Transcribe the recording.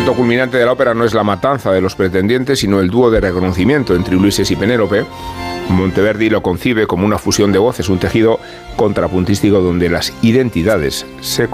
momento culminante de la ópera no es la matanza de los pretendientes, sino el dúo de reconocimiento entre Ulises y Penélope. Monteverdi lo concibe como una fusión de voces, un tejido contrapuntístico donde las identidades se